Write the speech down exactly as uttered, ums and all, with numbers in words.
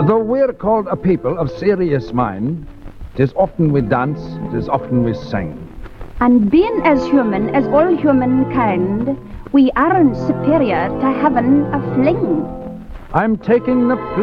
Though we're called a people of serious mind, 'tis often we dance, 'tis often we sing. And being as human as all humankind, we aren't superior to having a fling. I'm taking the